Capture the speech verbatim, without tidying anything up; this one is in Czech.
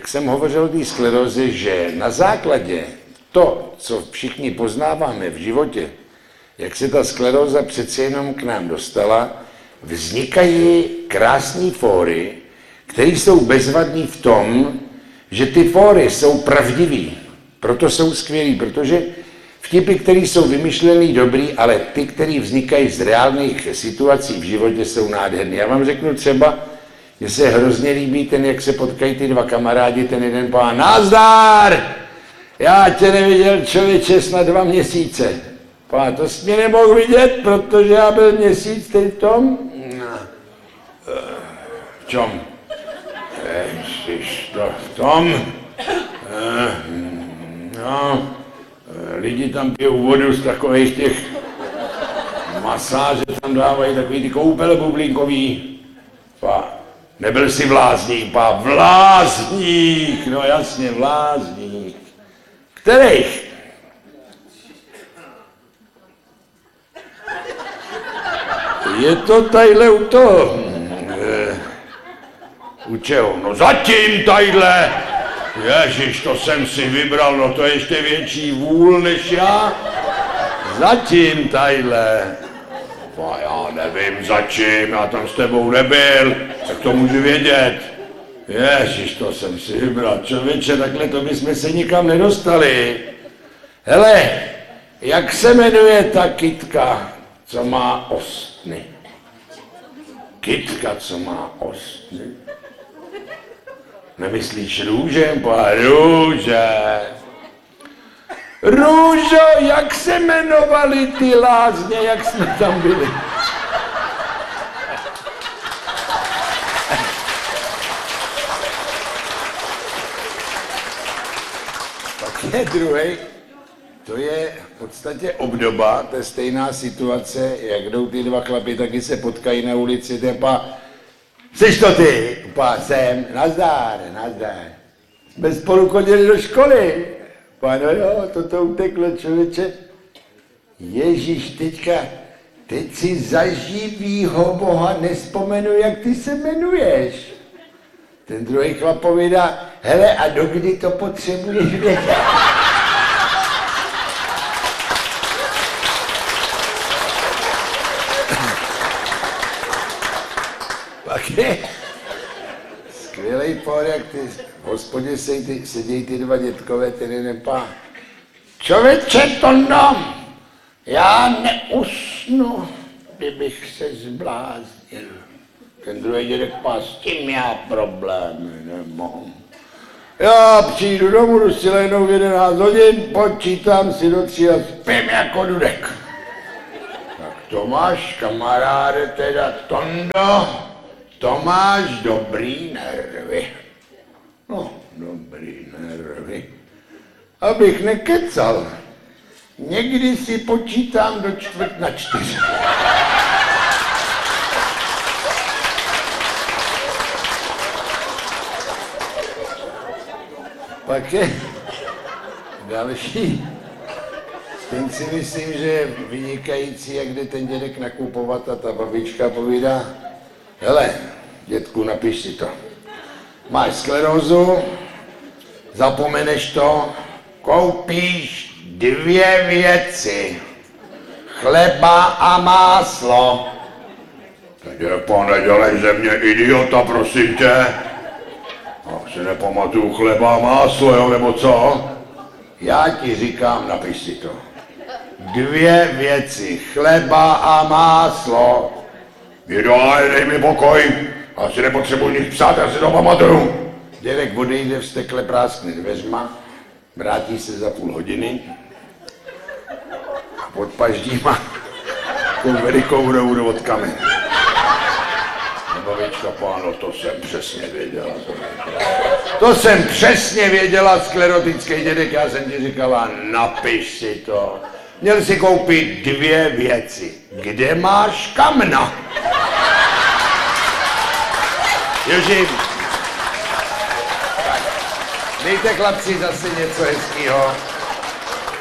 jak jsem hovořil o té skleróze, že na základě to, co všichni poznáváme v životě, jak se ta skleróza přece jenom k nám dostala, vznikají krásné fóry, které jsou bezvadné v tom, že ty fóry jsou pravdivý, proto jsou skvělý, protože vtipy, které jsou vymyšlený, dobrý, ale ty, které vznikají z reálných situací v životě, jsou nádherný. Já vám řeknu třeba, že se hrozně líbí ten, jak se potkají ty dva kamarádi, ten jeden pán, nazdar! Já tě neviděl, člověče, snad dva měsíce. Pán, to jsi mě nemohl vidět, protože já byl měsíc teď v tom. V čem? Ježiš, to v tom. No, lidi tam pijou vodu z takových těch masáže, tam dávají takový ty koupele bublinkový. Pá, nebyl jsi vlázník, pá, vlázník, no jasně, vlázník. Kterých? Je to tadyhle u toho. E, u čeho? No zatím tadyhle. Ježiš, to jsem si vybral, no to je ještě větší vůl než já. Zatím tadyhle. No já nevím začím, já tam s tebou nebyl, tak to můžu vědět. Ježiš, to jsem si vybral, člověče, takhle to bychom se nikam nedostali. Hele, jak se jmenuje ta kytka, co má ostny? Kytka, co má ostny? Nemyslíš růžem? Pá, růže. Růžo, jak se jmenovaly ty lázně, jak jsme tam byli? Pak je druhý, to je v podstatě obdoba, to je stejná situace, jak jdou ty dva chlapi, taky se potkají na ulici, tepa, jsi to ty? Pá, jsem, nazdár, nazdár. Jsme spolu chodili do školy. Pá, no jo, toto uteklo, člověče. Ježíš, teďka, teď si za živýho Boha nespomenu, jak ty se jmenuješ. Ten druhý chlap povídá, hele, a dokdy to potřebuješ vědět? Pak je skvělej por, jak ty v hospodě sedí, sedí ty dva dětkové, ten jeden pán. Člověče, Tondo, já neusnu, kdybych se zbláznil. Ten druhý dědek pán, s tím já problémy nemám. Já přijdu domů, jdu si lehnout v jedenáct hodin, počítám si do tří a spím jako dudek. Tak to máš, kamaráde, teda Tondo, to máš dobrý nervy. No, dobrý nervy. Abych nekecal, někdy si počítám do čtvrt na čtyři. Pak je další. Ten si myslím, že je vynikající, jak jde ten dědek nakupovat a ta babička povídá, hele, dětku, napiš si to. Máš sklerózu, zapomeneš to, koupíš dvě věci. Chleba a máslo. Takže pane, dělej ze mě idiota, prosím tě. Já si nepamatuju chleba a máslo, jo, nebo co? Já ti říkám, napiš si to. Dvě věci, chleba a máslo. Vydaj, dej mi pokoj, já si nepotřebuji nic psát, já si to pamatuju. Dědek odejde, vstekle práskne dveřma, vrátí se za půl hodiny a pod paždíma takovou velikou rouru od kamen. Babička, páno, to jsem přesně věděla. To jsem přesně věděla, sklerotický dědek, já jsem ti říkala, napiš si to. Měl si koupit dvě věci. Kde máš kamna? Joži, dejte chlapci zase něco hezkýho.